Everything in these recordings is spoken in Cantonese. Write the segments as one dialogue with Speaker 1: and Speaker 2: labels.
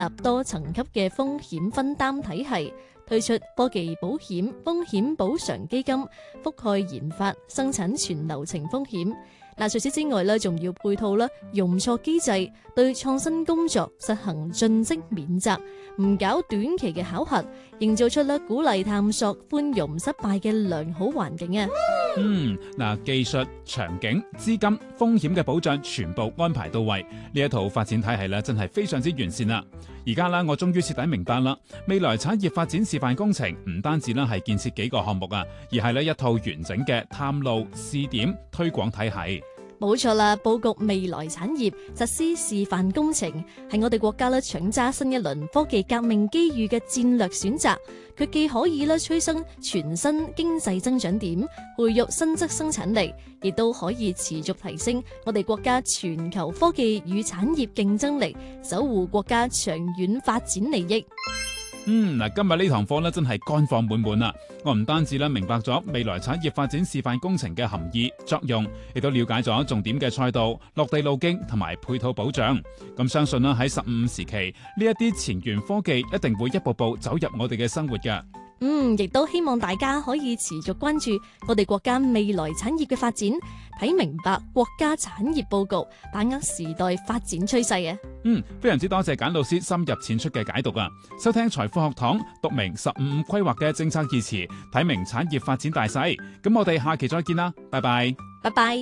Speaker 1: 立多層級嘅風險分擔體系，推出科技保險風險補償基金，覆蓋研發、生產全流程風險。除此之外咧，仲要配套啦容錯機制，對創新工作實行盡職免責，唔搞短期嘅考核，營造出鼓勵探索、寬容失敗嘅良好環境啊！
Speaker 2: 技術、場景、資金、風險嘅保障全部安排到位，呢一套發展體系咧真係非常之完善啦！而家啦，我終於徹底明白啦，未來產業發展示範工程唔單止啦係建設幾個項目啊，而係咧一套完整嘅探路、試點、推廣體系。
Speaker 1: 冇錯啦，佈局未來產業，實施示範工程，係我哋國家搶揸新一輪科技革命機遇嘅戰略選擇。佢既可以催生全新經濟增長點，培育新質生產力，亦都可以持續提升我哋國家全球科技與產業競爭力，守護國家長遠發展利益。
Speaker 2: 今日呢堂課真係乾貨滿滿啊！我唔單止明白咗未來產業發展示範工程嘅含義作用，亦都了解咗重點嘅賽道、落地路徑同埋配套保障。咁相信喺15時期呢一啲前沿科技一定會一步步走入我哋嘅生活嘅。
Speaker 1: 亦都希望大家可以持續關注我哋國家未來產業嘅發展，睇明白國家產業佈局，把握時代發展趨勢啊！
Speaker 2: 非常之多謝簡老師深入淺出嘅解讀啊！收聽財富學堂，讀明15規劃嘅政策意詞，睇明產業發展大勢。咁我哋下期再見啦，拜拜！
Speaker 1: 拜拜！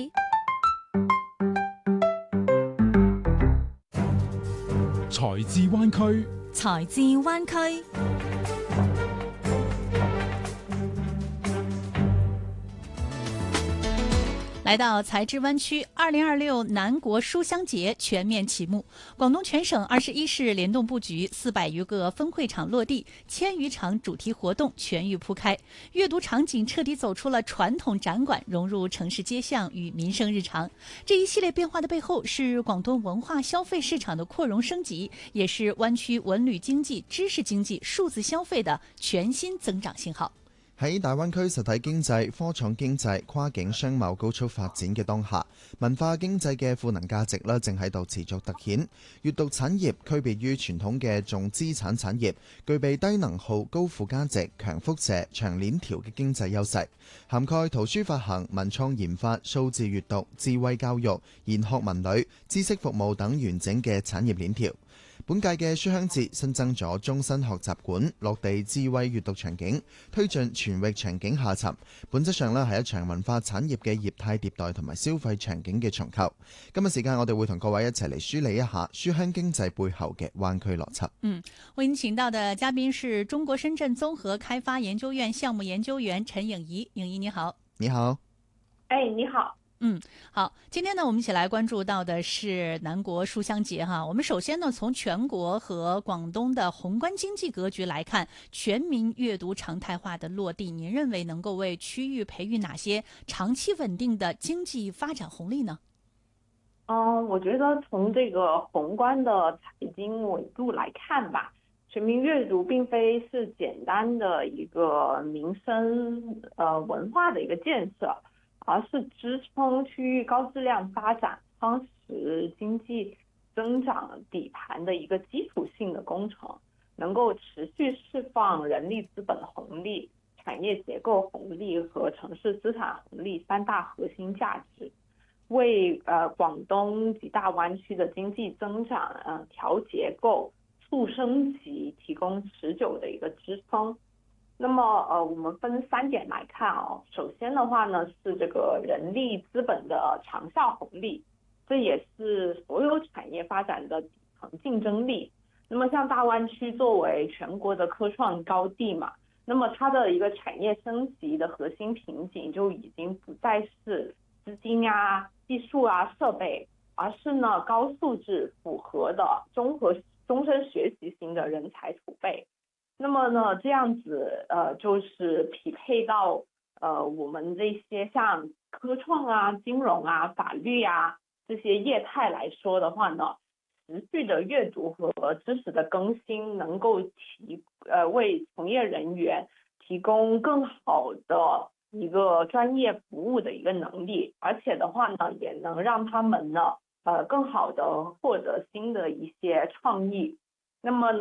Speaker 2: 財智灣區，
Speaker 3: 財智灣區。來到財智灣區，2026南國書香節全面啟幕。廣東全省21市聯動佈局，400餘個分會場落地，1000餘場主題活動全域鋪開，閱讀場景徹底走出了傳統展館，融入城市街巷與民生日常。這一系列變化的背後，是廣東文化消費市場的擴容升級，也是灣區文旅經濟、知識經濟、數字消費的全新增長信號。
Speaker 4: 喺大灣區實體經濟、科創經濟、跨境商貿高速發展嘅當下，文化經濟嘅賦能價值正喺度持續突顯。閱讀產業區別於傳統嘅重資產產業，具備低能耗、高附加值、強輻射、長鏈條嘅經濟優勢，涵蓋圖書發行、文創研發、數字閱讀、智慧教育、研學文旅、知識服務等完整嘅產業鏈條。本屆嘅書香節新增咗終身學習館、落地智慧閱讀場景，推進全域場景下沉。本質上係一場文化產業嘅業態迭代同埋消費場景嘅重構。今日時間我哋會同各位一齊嚟梳理一下書香經濟背後嘅灣區邏輯。
Speaker 3: 為您請到的嘉賓是中國深圳綜合開發研究院項目研究員陳穎儀。穎儀你好。
Speaker 4: 你好。
Speaker 5: 你好。
Speaker 3: 好，今天呢，我們一起來關注到的是南國書香節哈。我們首先呢，從全國和廣東的宏觀經濟格局來看，全民閱讀常態化的落地，您認為能夠為區域培育哪些長期穩定的經濟發展紅利呢？
Speaker 5: 我覺得從這個宏觀的財經維度來看吧，全民閱讀並非是簡單的一個民生文化的一個建設，而是支撐區域高質量發展、夯實經濟增長底盤的一個基礎性的工程，能夠持續釋放人力資本紅利、產業結構紅利和城市資產紅利三大核心價值，為廣東及大灣區的經濟增長調結構、促升級提供持久的一個支撐。那麼我們分3點來看啊。首先的話呢，是這個人力資本的長效紅利，這也是所有產業發展的底層競爭力。那麼像大灣區作為全國的科創高地嘛，那麼它的一個產業升級的核心瓶頸就已經不再是資金啊、技術啊、設備，而是呢高素質符合的綜合終身學習型的人才儲備。那麼呢，這樣子就是匹配到我們這些像科創啊、金融啊、法律啊這些業態來說的話呢，持續的閱讀和知識的更新，能夠為從業人員提供更好的一個專業服務的一個能力，而且的話呢，也能讓他們呢更好的獲得新的一些創意。 那么呢